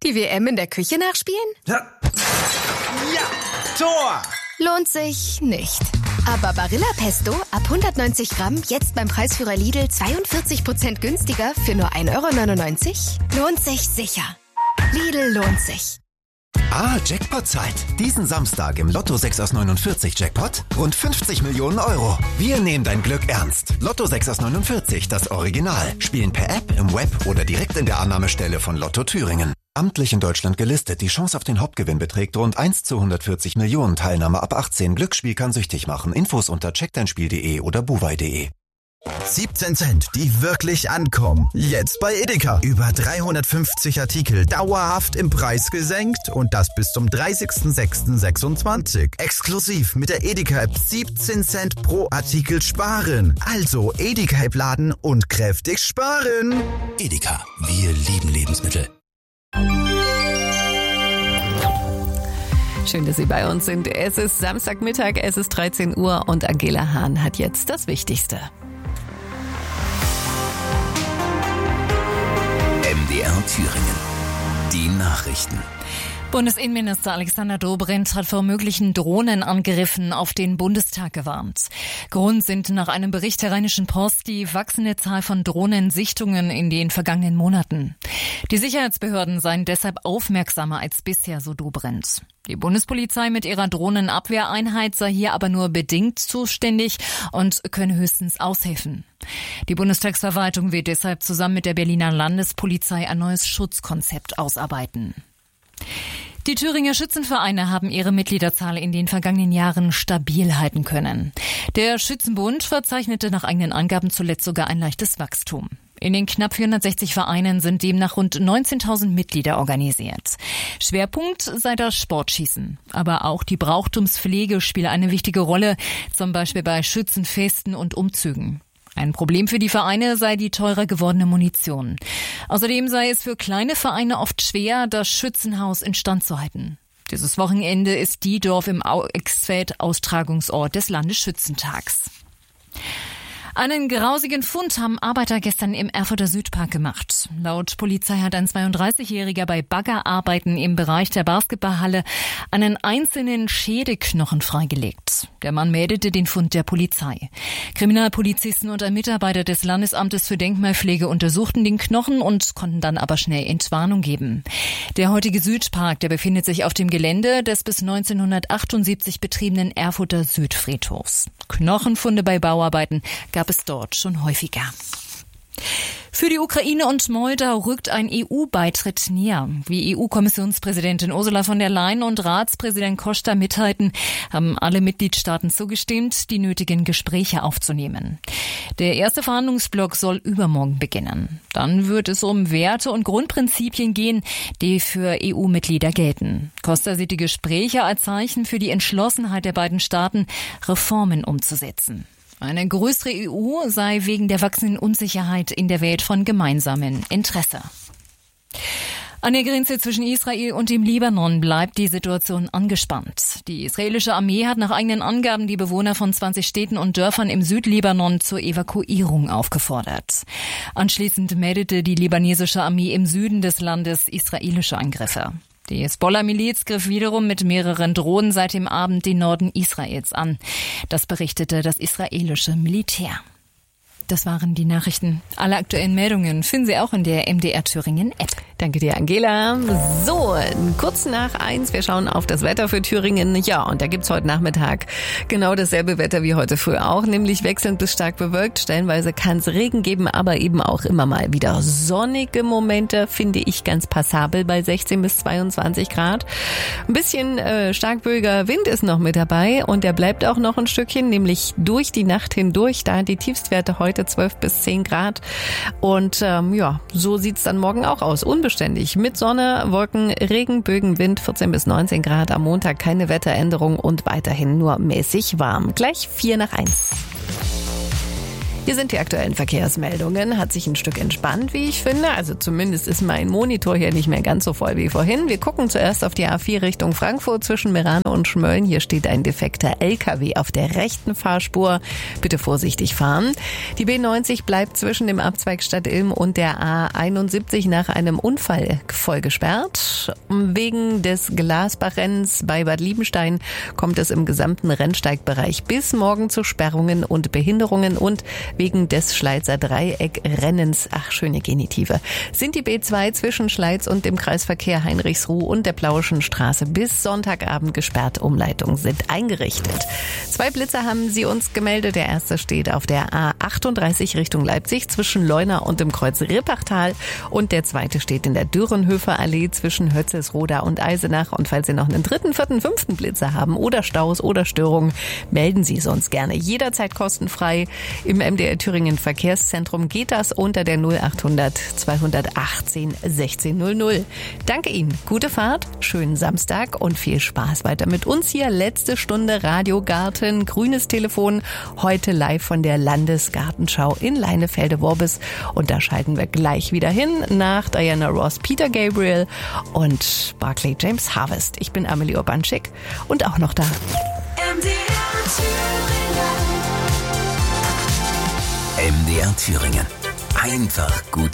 Die WM in der Küche nachspielen? Ja, Tor! Lohnt sich nicht. Aber Barilla Pesto ab 190 Gramm jetzt beim Preisführer Lidl 42% günstiger für nur 1,99 €? Lohnt sich sicher. Lidl lohnt sich. Jackpot-Zeit. Diesen Samstag im Lotto 6 aus 49 Jackpot rund 50 Millionen Euro. Wir nehmen dein Glück ernst. Lotto 6 aus 49, das Original. Spielen per App, im Web oder direkt in der Annahmestelle von Lotto Thüringen. Amtlich in Deutschland gelistet. Die Chance auf den Hauptgewinn beträgt rund 1 zu 140 Millionen. Teilnahme ab 18. Glücksspiel kann süchtig machen. Infos unter checkdeinspiel.de oder buwei.de. 17 Cent, die wirklich ankommen. Jetzt bei Edeka. Über 350 Artikel dauerhaft im Preis gesenkt und das bis zum 30.06.26. Exklusiv mit der Edeka-App 17 Cent pro Artikel sparen. Also Edeka-App laden und kräftig sparen. Edeka, wir lieben Lebensmittel. Schön, dass Sie bei uns sind. Es ist Samstagmittag, es ist 13 Uhr und Angela Hahn hat jetzt das Wichtigste. MDR Thüringen. Die Nachrichten. Bundesinnenminister Alexander Dobrindt hat vor möglichen Drohnenangriffen auf den Bundestag gewarnt. Grund sind nach einem Bericht der Rheinischen Post die wachsende Zahl von Drohnensichtungen in den vergangenen Monaten. Die Sicherheitsbehörden seien deshalb aufmerksamer als bisher, so Dobrindt. Die Bundespolizei mit ihrer Drohnenabwehreinheit sei hier aber nur bedingt zuständig und könne höchstens aushelfen. Die Bundestagsverwaltung wird deshalb zusammen mit der Berliner Landespolizei ein neues Schutzkonzept ausarbeiten. Die Thüringer Schützenvereine haben ihre Mitgliederzahl in den vergangenen Jahren stabil halten können. Der Schützenbund verzeichnete nach eigenen Angaben zuletzt sogar ein leichtes Wachstum. In den knapp 460 Vereinen sind demnach rund 19.000 Mitglieder organisiert. Schwerpunkt sei das Sportschießen. Aber auch die Brauchtumspflege spiele eine wichtige Rolle, zum Beispiel bei Schützenfesten und Umzügen. Ein Problem für die Vereine sei die teurer gewordene Munition. Außerdem sei es für kleine Vereine oft schwer, das Schützenhaus instand zu halten. Dieses Wochenende ist Diedorf im Eichsfeld Austragungsort des Landesschützentags. Einen grausigen Fund haben Arbeiter gestern im Erfurter Südpark gemacht. Laut Polizei hat ein 32-Jähriger bei Baggerarbeiten im Bereich der Basketballhalle einen einzelnen Schädelknochen freigelegt. Der Mann meldete den Fund der Polizei. Kriminalpolizisten und ein Mitarbeiter des Landesamtes für Denkmalpflege untersuchten den Knochen und konnten dann aber schnell Entwarnung geben. Der heutige Südpark, der befindet sich auf dem Gelände des bis 1978 betriebenen Erfurter Südfriedhofs. Knochenfunde bei Bauarbeiten gab es dort schon häufiger. Für die Ukraine und Moldau rückt ein EU-Beitritt näher. Wie EU-Kommissionspräsidentin Ursula von der Leyen und Ratspräsident Costa mitteilten, haben alle Mitgliedstaaten zugestimmt, die nötigen Gespräche aufzunehmen. Der erste Verhandlungsblock soll übermorgen beginnen. Dann wird es um Werte und Grundprinzipien gehen, die für EU-Mitglieder gelten. Costa sieht die Gespräche als Zeichen für die Entschlossenheit der beiden Staaten, Reformen umzusetzen. Eine größere EU sei wegen der wachsenden Unsicherheit in der Welt von gemeinsamem Interesse. An der Grenze zwischen Israel und dem Libanon bleibt die Situation angespannt. Die israelische Armee hat nach eigenen Angaben die Bewohner von 20 Städten und Dörfern im Südlibanon zur Evakuierung aufgefordert. Anschließend meldete die libanesische Armee im Süden des Landes israelische Angriffe. Die Hezbollah-Miliz griff wiederum mit mehreren Drohnen seit dem Abend den Norden Israels an. Das berichtete das israelische Militär. Das waren die Nachrichten. Alle aktuellen Meldungen finden Sie auch in der MDR Thüringen App. Danke dir, Angela. So, kurz nach 1, wir schauen auf das Wetter für Thüringen. Ja, und da gibt's heute Nachmittag genau dasselbe Wetter wie heute früh auch, nämlich wechselnd bis stark bewölkt. Stellenweise kann es Regen geben, aber eben auch immer mal wieder sonnige Momente, finde ich ganz passabel bei 16 bis 22 Grad. Ein bisschen starkböiger Wind ist noch mit dabei und der bleibt auch noch ein Stückchen, nämlich durch die Nacht hindurch. Da die Tiefstwerte heute 12 bis 10 Grad. Und ja, so sieht's dann morgen auch aus. Unbeständig. Mit Sonne, Wolken, Regen, Bögen, Wind, 14 bis 19 Grad. Am Montag keine Wetteränderung und weiterhin nur mäßig warm. Gleich 4 nach 1. Hier sind die aktuellen Verkehrsmeldungen. Hat sich ein Stück entspannt, wie ich finde. Also zumindest ist mein Monitor hier nicht mehr ganz so voll wie vorhin. Wir gucken zuerst auf die A4 Richtung Frankfurt zwischen Merano und Schmölln. Hier steht ein defekter LKW auf der rechten Fahrspur. Bitte vorsichtig fahren. Die B90 bleibt zwischen dem Abzweig Stadt Ilm und der A71 nach einem Unfall voll gesperrt. Wegen des Glasbachrennens bei Bad Liebenstein kommt es im gesamten Rennsteigbereich bis morgen zu Sperrungen und Behinderungen und wegen des Schleizer Dreieckrennens, schöne Genitive, sind die B2 zwischen Schleiz und dem Kreisverkehr Heinrichsruh und der Plauischen Straße bis Sonntagabend gesperrt. Umleitungen sind eingerichtet. 2 Blitzer haben sie uns gemeldet. Der erste steht auf der A38 Richtung Leipzig zwischen Leuna und dem Kreuz Rippachtal und der zweite steht in der Dürrenhöfer Allee zwischen Hötzelsroda und Eisenach. Und falls Sie noch einen 3., 4., 5. Blitzer haben oder Staus oder Störungen, melden Sie es uns gerne. Jederzeit kostenfrei. Im MDR Thüringen Verkehrszentrum geht das unter der 0800 218 1600. Danke Ihnen. Gute Fahrt, schönen Samstag und viel Spaß weiter mit uns hier. Letzte Stunde Radiogarten, grünes Telefon. Heute live von der Landesgartenschau in Leinefelde-Worbis. Und da schalten wir gleich wieder hin nach Diana Ross, Peter Gabriel und Barclay James Harvest. Ich bin Amelie Urbanczyk und auch noch da. MDR Thüringen. Einfach gut